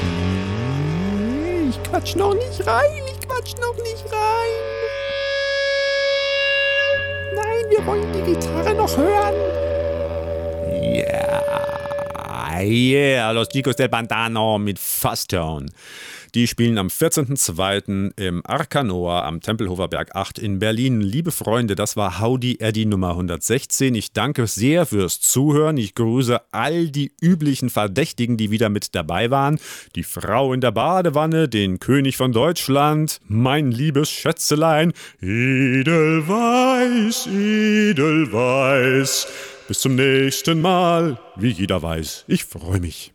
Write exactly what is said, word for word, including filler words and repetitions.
Ich quatsch noch nicht rein, ich quatsch noch nicht rein. Nein, wir wollen die Gitarre noch hören. Yeah, yeah, Los Chicos del Pantano mit Fasstone. Die spielen am vierzehnten zweiten im Arkanoa am Tempelhofer Berg acht in Berlin. Liebe Freunde, das war Howdy Eddie Nummer hundertsechzehn. Ich danke sehr fürs Zuhören. Ich grüße all die üblichen Verdächtigen, die wieder mit dabei waren. Die Frau in der Badewanne, den König von Deutschland, mein liebes Schätzelein. Edelweiß, Edelweiß. Bis zum nächsten Mal. Wie jeder weiß, ich freue mich.